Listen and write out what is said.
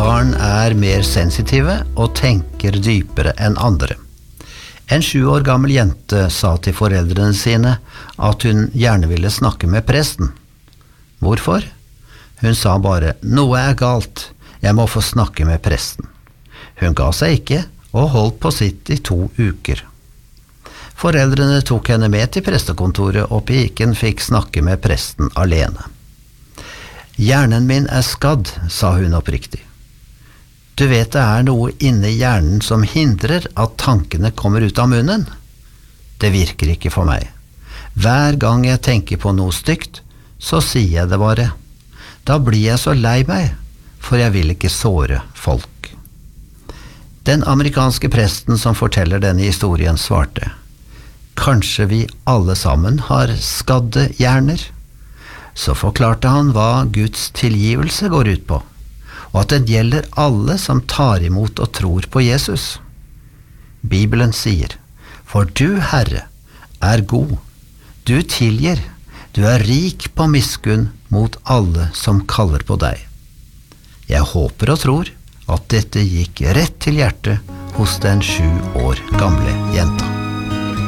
barn mer sensitive og tenker dypere enn andre. En 7 år gammel jente sa til foreldrene sine at hun gjerne ville snakke med presten. Hvorfor? Hun sa bare, noe galt, jeg må få snakke med presten. Hun ga seg ikke og holdt på sitt i 2 uker. Foreldrene tok henne med til prestekontoret, og piken fikk snakke med presten alene. Hjernen min skadd, sa hun oppriktig. Du vet det noe inne i hjernen som hindrer at tankene kommer ut av munnen. Det virker ikke for meg. Hver gang jeg tenker på noe stygt, så sier jeg det bare. Da blir jeg så lei meg, for jeg vil ikke såre folk. Den amerikanske presten som forteller denne historien svarte, kanskje vi alle sammen har skadde hjerner? Så forklarte han hva Guds tilgivelse går ut på, og at den gjelder alle som tar imot og tror på Jesus. Bibelen sier, for du, Herre, god, du tilgir, du rik på miskunn mot alle som kaller på deg. Jeg håper og tror at dette gikk rett til hjertet hos den 7 år gamle jenta.